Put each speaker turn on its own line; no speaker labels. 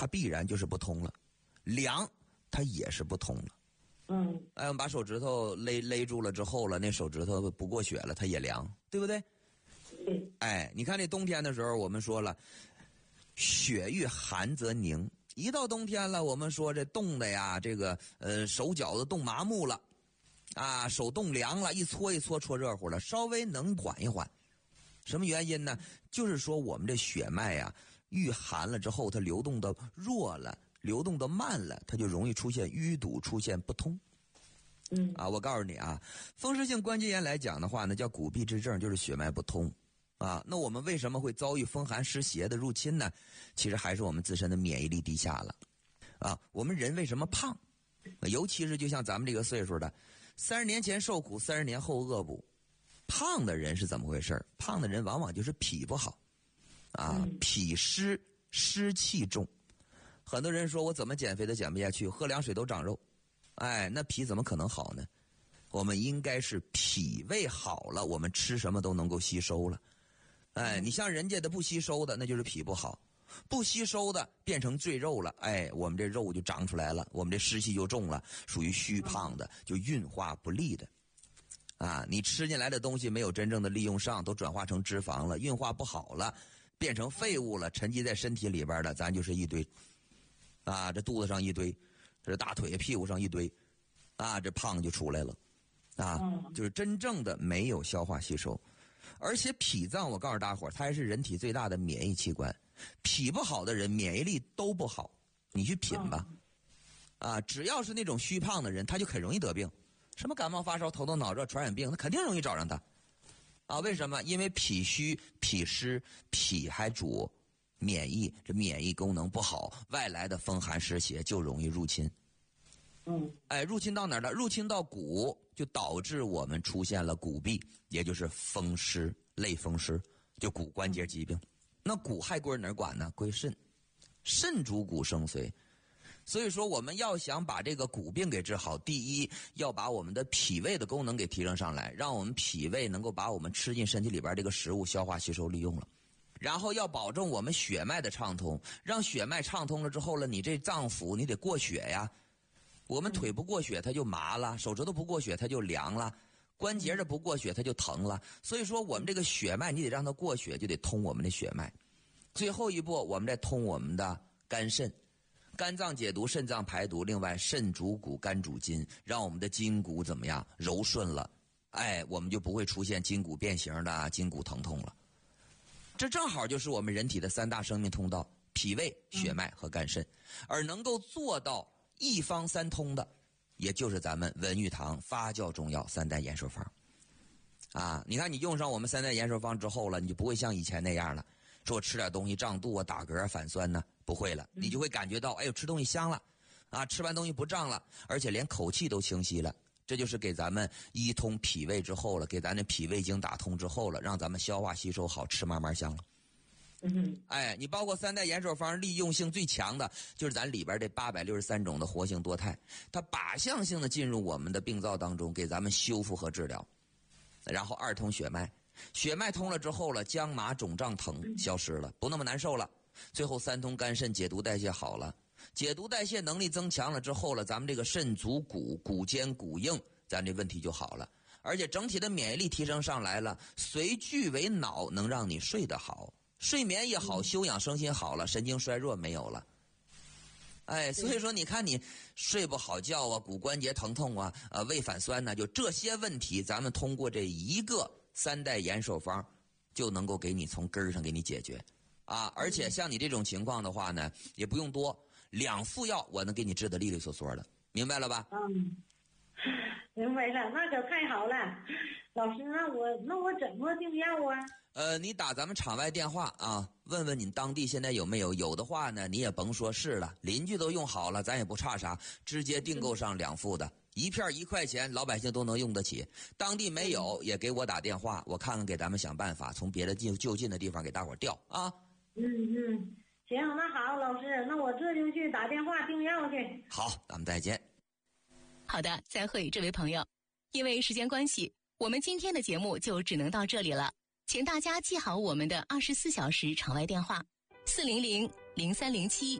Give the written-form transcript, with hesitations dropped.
它必然就是不通了，凉它也是不通了。我们把手指头勒住了之后了，那手指头不过血了，它也凉，对不对？你看这冬天的时候，我们说了，血遇寒则凝。一到冬天了，我们说这冻的呀，这个手脚都冻麻木了，啊，手冻凉了，一搓一搓搓热乎了，稍微能缓一缓。什么原因呢？就是说我们这血脉呀，遇寒了之后，它流动的弱了，流动的慢了，它就容易出现淤堵，出现不通。我告诉你啊，风湿性关节炎来讲的话呢，叫骨痹之症，就是血脉不通。那我们为什么会遭遇风寒湿邪的入侵呢？其实还是我们自身的免疫力低下了。我们人为什么胖？尤其是就像咱们这个岁数的，30年前受苦，30年后恶补。胖的人是怎么回事？胖的人往往就是脾不好，脾湿，湿气重。很多人说我怎么减肥都减不下去，喝凉水都长肉。那脾怎么可能好呢？我们应该是脾胃好了，我们吃什么都能够吸收了。你像人家的不吸收的，那就是脾不好，不吸收的变成赘肉了，我们这肉就长出来了，我们这湿气就重了，属于虚胖的，就运化不利的。你吃进来的东西没有真正的利用上，都转化成脂肪了，运化不好了，变成废物了，沉积在身体里边的，咱就是一堆，这肚子上一堆，这大腿屁股上一堆，这胖就出来了，就是真正的没有消化吸收。而且脾脏，我告诉大伙儿，它还是人体最大的免疫器官。脾不好的人，免疫力都不好。你去品吧，只要是那种虚胖的人，他就很容易得病，什么感冒发烧、头痛脑热、传染病，他肯定容易找上他。为什么？因为脾虚、脾湿，脾还主免疫，这免疫功能不好，外来的风寒湿邪就容易入侵。入侵到哪儿了？入侵到骨，就导致我们出现了骨痹，也就是风湿、类风湿，就骨关节疾病。那骨还归哪儿管呢？归肾，肾主骨生髓。所以说我们要想把这个骨病给治好，第一要把我们的脾胃的功能给提升上来，让我们脾胃能够把我们吃进身体里边这个食物消化吸收利用了。然后要保证我们血脉的畅通，让血脉畅通了之后了，你这脏腑你得过血呀。我们腿不过血它就麻了，手指头不过血它就凉了，关节这不过血它就疼了。所以说我们这个血脉你得让它过血，就得通我们的血脉。最后一步我们再通我们的肝肾，肝脏解毒，肾脏排毒，另外肾主骨，肝主筋，让我们的筋骨怎么样柔顺了，我们就不会出现筋骨变形的筋骨疼痛了。这正好就是我们人体的3大生命通道，脾胃、血脉和肝肾。而能够做到一方三通的，也就是咱们文玉堂发酵中药3代延寿方。你看你用上我们3代延寿方之后了，你就不会像以前那样了，说我吃点东西胀肚啊、打嗝、反酸呢，不会了，你就会感觉到吃东西香了，吃完东西不胀了，而且连口气都清晰了。这就是给咱们一通脾胃之后了，给咱的脾胃经打通之后了，让咱们消化吸收好，吃慢慢香了。你包括3代延寿方利用性最强的就是咱里边这863种的活性多肽，它靶向性的进入我们的病灶当中，给咱们修复和治疗。然后2通血脉，血脉通了之后了，僵麻肿胀疼消失了，不那么难受了。最后3通肝肾，解毒代谢好了，解毒代谢能力增强了之后了，咱们这个肾主骨，骨坚骨硬，咱这问题就好了。而且整体的免疫力提升上来了，随聚为脑，能让你睡得好，睡眠也好，休养生息好了，神经衰弱没有了。所以说你看你睡不好觉啊，骨关节疼痛啊，胃反酸呢，就这些问题咱们通过这一个3代延寿方就能够给你从根儿上给你解决而且像你这种情况的话呢，也不用多，2副药我能给你治得利利索索的，明白了吧？
明白了，那可太好了。老师，那我怎么订药啊？
你打咱们场外电话问问你当地现在有没有，有的话呢，你也甭说是了，邻居都用好了，咱也不差啥，直接订购上2副的，1片1块钱，老百姓都能用得起。当地没有，也给我打电话，我看看给咱们想办法，从别的就近的地方给大伙调
行，那好，老师，那我这就去打电话订药去。
好，咱们再见。
好的，再会，这位朋友。因为时间关系，我们今天的节目就只能到这里了，请大家记好我们的24小时场外电话：400-0307